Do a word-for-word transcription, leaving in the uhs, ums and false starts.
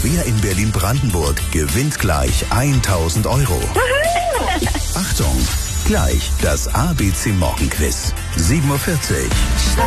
Wer in Berlin-Brandenburg gewinnt gleich tausend Euro. Achtung, gleich das A B C Morgenquiz. sieben Uhr vierzig.